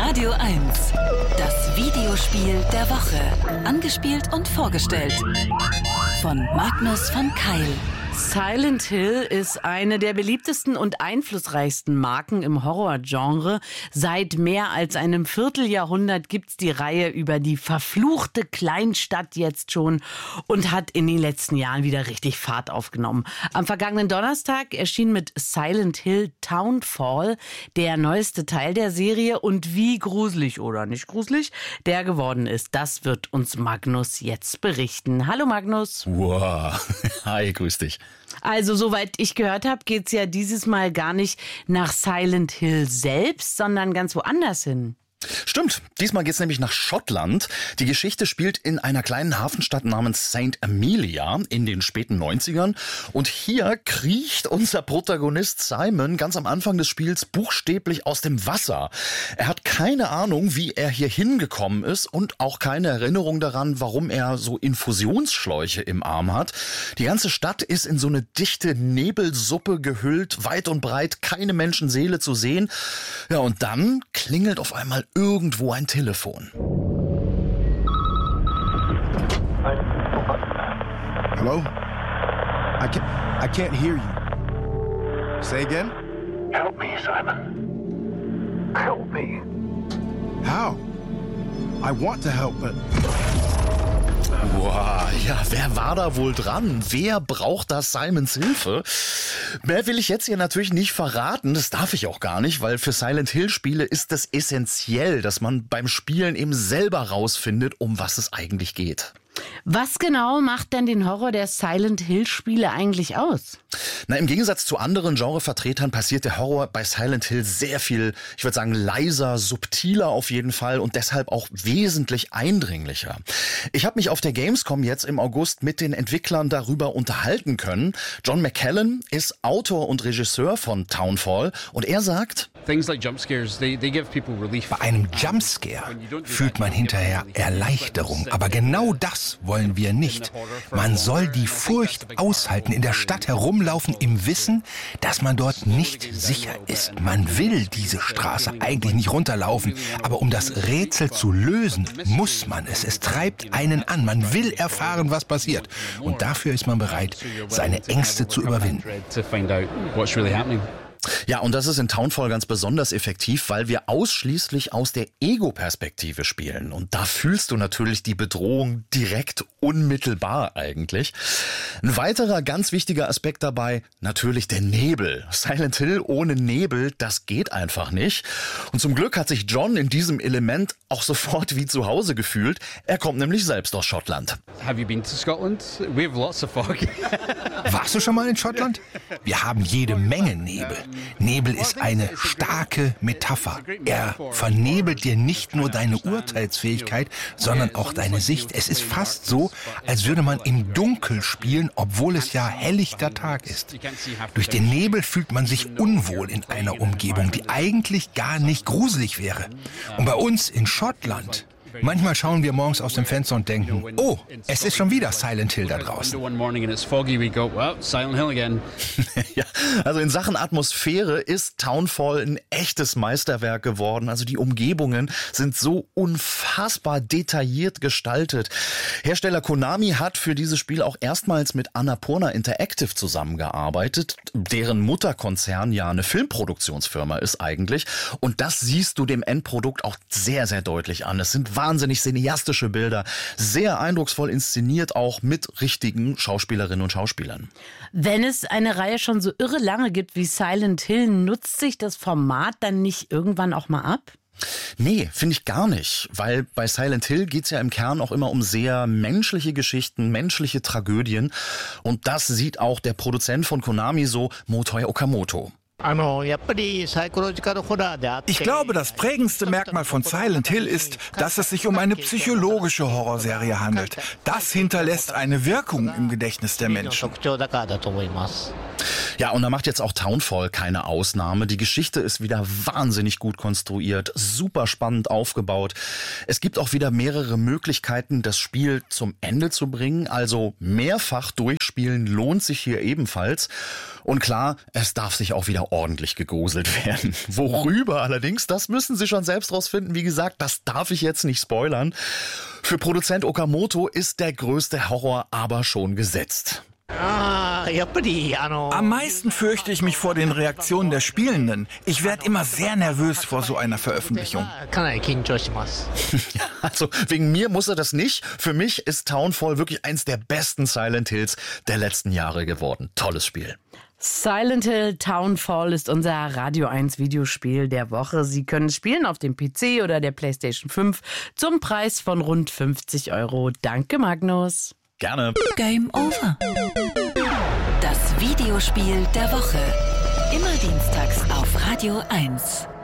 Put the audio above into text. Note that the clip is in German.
Radio 1. Das Videospiel der Woche. Angespielt und vorgestellt von Magnus von Keil. Silent Hill ist eine der beliebtesten und einflussreichsten Marken im Horrorgenre. Seit mehr als einem Vierteljahrhundert gibt's die Reihe über die verfluchte Kleinstadt jetzt schon und hat in den letzten Jahren wieder richtig Fahrt aufgenommen. Am vergangenen Donnerstag erschien mit Silent Hill Townfall der neueste Teil der Serie und wie gruselig oder nicht gruselig der geworden ist, das wird uns Magnus jetzt berichten. Hallo Magnus. Wow, hi, grüß dich. Also, soweit ich gehört habe, geht's ja dieses Mal gar nicht nach Silent Hill selbst, sondern ganz woanders hin. Stimmt, diesmal geht's nämlich nach Schottland. Die Geschichte spielt in einer kleinen Hafenstadt namens St. Amelia in den späten 90ern. Und hier kriecht unser Protagonist Simon ganz am Anfang des Spiels buchstäblich aus dem Wasser. Er hat keine Ahnung, wie er hier hingekommen ist und auch keine Erinnerung daran, warum er so Infusionsschläuche im Arm hat. Die ganze Stadt ist in so eine dichte Nebelsuppe gehüllt, weit und breit keine Menschenseele zu sehen. Ja, und dann klingelt auf einmal irgendwo ein Telefon. Hello? I can't hear you. Say again? Help me, Simon. Help me. How? I want to help, but... Wow, ja, wer war da wohl dran? Wer braucht da Simons Hilfe? Mehr will ich jetzt hier natürlich nicht verraten, das darf ich auch gar nicht, weil für Silent Hill Spiele ist es essentiell, dass man beim Spielen eben selber rausfindet, um was es eigentlich geht. Was genau macht denn den Horror der Silent Hill Spiele eigentlich aus? Na, im Gegensatz zu anderen Genrevertretern passiert der Horror bei Silent Hill sehr viel, ich würde sagen, leiser, subtiler auf jeden Fall und deshalb auch wesentlich eindringlicher. Ich habe mich auf der Gamescom jetzt im August mit den Entwicklern darüber unterhalten können. John McClellan ist Autor und Regisseur von Townfall und er sagt: Bei einem Jumpscare fühlt man hinterher Erleichterung, aber genau das wollen wir nicht. Man soll die Furcht aushalten, in der Stadt herumlaufen im Wissen, dass man dort nicht sicher ist. Man will diese Straße eigentlich nicht runterlaufen, aber um das Rätsel zu lösen, muss man es. Es treibt einen an. Man will erfahren, was passiert. Und dafür ist man bereit, seine Ängste zu überwinden. Ja, und das ist in Townfall ganz besonders effektiv, weil wir ausschließlich aus der Ego-Perspektive spielen. Und da fühlst du natürlich die Bedrohung direkt unmittelbar eigentlich. Ein weiterer ganz wichtiger Aspekt dabei, natürlich der Nebel. Silent Hill ohne Nebel, das geht einfach nicht. Und zum Glück hat sich John in diesem Element auch sofort wie zu Hause gefühlt. Er kommt nämlich selbst aus Schottland. Have you been to Scotland? We have lots of fog. Warst du schon mal in Schottland? Wir haben jede Menge Nebel. Nebel ist eine starke Metapher. Er vernebelt dir nicht nur deine Urteilsfähigkeit, sondern auch deine Sicht. Es ist fast so, als würde man im Dunkel spielen, obwohl es ja helllichter Tag ist. Durch den Nebel fühlt man sich unwohl in einer Umgebung, die eigentlich gar nicht gruselig wäre. Und bei uns in Schottland, manchmal schauen wir morgens aus dem Fenster und denken, oh, es ist schon wieder Silent Hill da draußen. Ja, also in Sachen Atmosphäre ist Townfall ein echtes Meisterwerk geworden. Also die Umgebungen sind so unfassbar detailliert gestaltet. Hersteller Konami hat für dieses Spiel auch erstmals mit Annapurna Interactive zusammengearbeitet, deren Mutterkonzern ja eine Filmproduktionsfirma ist eigentlich. Und das siehst du dem Endprodukt auch sehr, sehr deutlich an. Es sind wahnsinnig cineastische Bilder, sehr eindrucksvoll inszeniert, auch mit richtigen Schauspielerinnen und Schauspielern. Wenn es eine Reihe schon so irre lange gibt wie Silent Hill, nutzt sich das Format dann nicht irgendwann auch mal ab? Nee, finde ich gar nicht, weil bei Silent Hill geht's ja im Kern auch immer um sehr menschliche Geschichten, menschliche Tragödien und das sieht auch der Produzent von Konami so, Motoi Okamoto. Ich glaube, das prägendste Merkmal von Silent Hill ist, dass es sich um eine psychologische Horrorserie handelt. Das hinterlässt eine Wirkung im Gedächtnis der Menschen. Ja, und da macht jetzt auch Townfall keine Ausnahme. Die Geschichte ist wieder wahnsinnig gut konstruiert, super spannend aufgebaut. Es gibt auch wieder mehrere Möglichkeiten, das Spiel zum Ende zu bringen. Also mehrfach durchspielen lohnt sich hier ebenfalls. Und klar, es darf sich auch wieder ordentlich gegruselt werden. Worüber allerdings, das müssen Sie schon selbst rausfinden. Wie gesagt, das darf ich jetzt nicht spoilern. Für Produzent Okamoto ist der größte Horror aber schon gesetzt. Am meisten fürchte ich mich vor den Reaktionen der Spielenden. Ich werde immer sehr nervös vor so einer Veröffentlichung. Also wegen mir muss er das nicht. Für mich ist Townfall wirklich eins der besten Silent Hills der letzten Jahre geworden. Tolles Spiel. Silent Hill Townfall ist unser Radio 1 Videospiel der Woche. Sie können es spielen auf dem PC oder der PlayStation 5 zum Preis von rund 50 €. Danke, Magnus. Gerne. Game over. Das Videospiel der Woche. Immer dienstags auf Radio 1.